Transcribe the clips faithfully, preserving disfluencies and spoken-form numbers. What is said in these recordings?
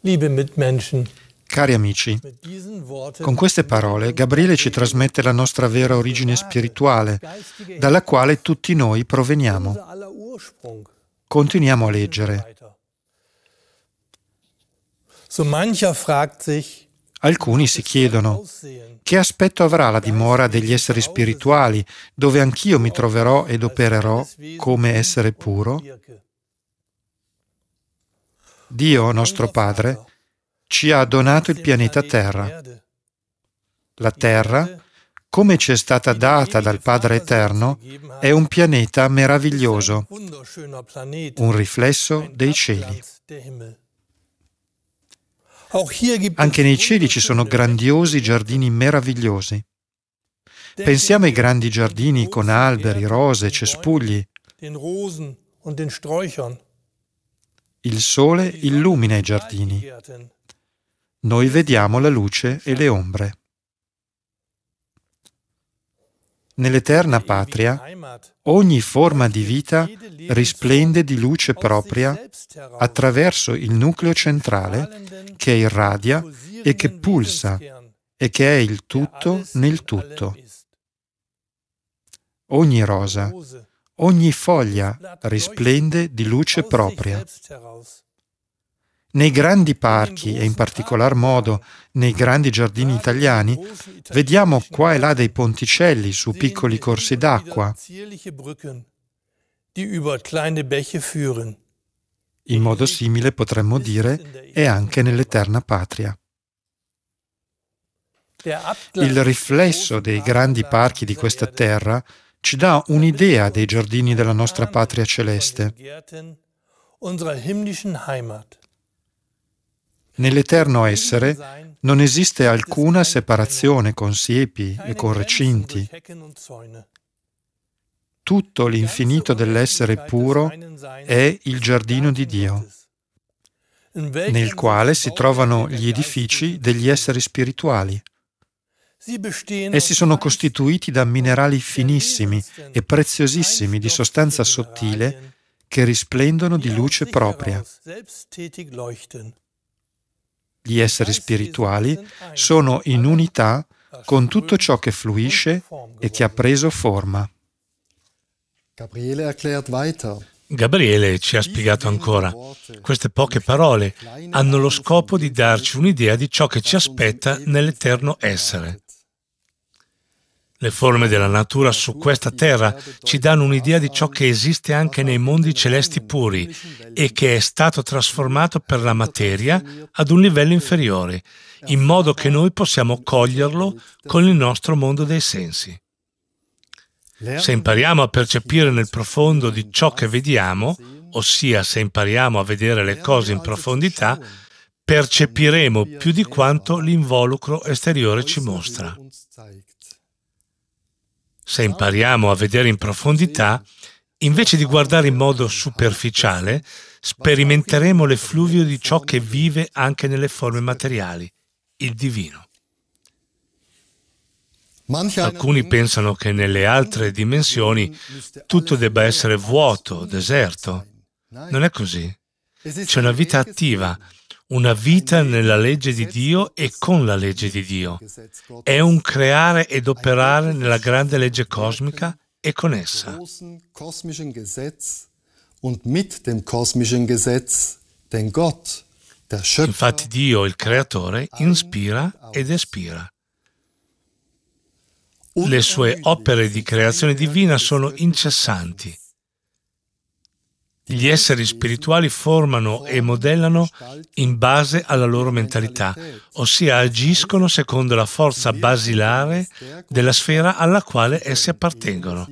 Liebe Mitmenschen, Cari amici, con queste parole Gabriele ci trasmette la nostra vera origine spirituale, dalla quale tutti noi proveniamo. Continuiamo a leggere. Alcuni si chiedono: che aspetto avrà la dimora degli esseri spirituali, dove anch'io mi troverò ed opererò come essere puro? Dio, nostro Padre, ci ha donato il pianeta Terra. La Terra, come ci è stata data dal Padre Eterno, è un pianeta meraviglioso, un riflesso dei cieli. Anche nei cieli ci sono grandiosi giardini meravigliosi. Pensiamo ai grandi giardini con alberi, rose, cespugli. Il sole illumina i giardini. Noi vediamo la luce e le ombre. Nell'eterna patria, ogni forma di vita risplende di luce propria attraverso il nucleo centrale che irradia e che pulsa e che è il tutto nel tutto. Ogni rosa, ogni foglia risplende di luce propria. Nei grandi parchi, e in particolar modo nei grandi giardini italiani, vediamo qua e là dei ponticelli su piccoli corsi d'acqua. In modo simile potremmo dire è anche nell'eterna patria. Il riflesso dei grandi parchi di questa terra ci dà un'idea dei giardini della nostra patria celeste. Nell'eterno essere non esiste alcuna separazione con siepi e con recinti. Tutto l'infinito dell'essere puro è il giardino di Dio, nel quale si trovano gli edifici degli esseri spirituali. Essi sono costituiti da minerali finissimi e preziosissimi di sostanza sottile che risplendono di luce propria. Gli esseri spirituali sono in unità con tutto ciò che fluisce e che ha preso forma. Gabriele ci ha spiegato ancora. Queste poche parole hanno lo scopo di darci un'idea di ciò che ci aspetta nell'eterno essere. Le forme della natura su questa terra ci danno un'idea di ciò che esiste anche nei mondi celesti puri e che è stato trasformato per la materia ad un livello inferiore, in modo che noi possiamo coglierlo con il nostro mondo dei sensi. Se impariamo a percepire nel profondo di ciò che vediamo, ossia se impariamo a vedere le cose in profondità, percepiremo più di quanto l'involucro esteriore ci mostra. Se impariamo a vedere in profondità, invece di guardare in modo superficiale, sperimenteremo l'effluvio di ciò che vive anche nelle forme materiali, il divino. Alcuni pensano che nelle altre dimensioni tutto debba essere vuoto, deserto. Non è così. C'è una vita attiva, una vita nella legge di Dio e con la legge di Dio. È un creare ed operare nella grande legge cosmica e con essa. Infatti Dio, il Creatore, inspira ed espira. Le sue opere di creazione divina sono incessanti. Gli esseri spirituali formano e modellano in base alla loro mentalità, ossia agiscono secondo la forza basilare della sfera alla quale essi appartengono.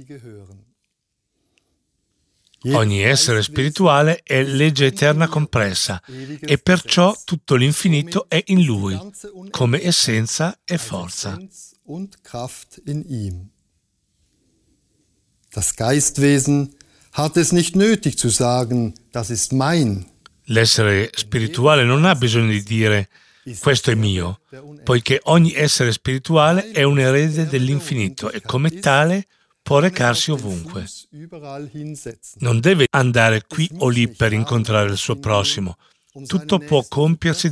Ogni essere spirituale è legge eterna compressa e perciò tutto l'infinito è in lui, come essenza e forza. Das Geistwesen hat es nicht nötig zu sagen, das ist mein. L'essere spirituale non ha bisogno di dire questo è mio, poiché ogni essere spirituale è un erede dell'infinito e come tale può recarsi ovunque. Non deve andare qui o lì per incontrare il suo prossimo. Tutto può compiersi